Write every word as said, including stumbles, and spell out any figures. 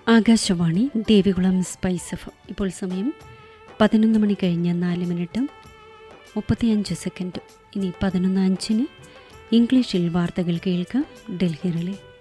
Akashvani Devikulam spice F. ഇപ്പോൾ സമയം പതിനൊന്ന് മണി കഴിഞ്ഞ് നാല് മിനിറ്റും മുപ്പത്തിയഞ്ച് സെക്കൻഡും. ഇനി പതിനൊന്ന് അഞ്ചിന് ഇംഗ്ലീഷിൽ വാർത്തകൾ കേൾക്കാം ഡൽഹി റിലേ.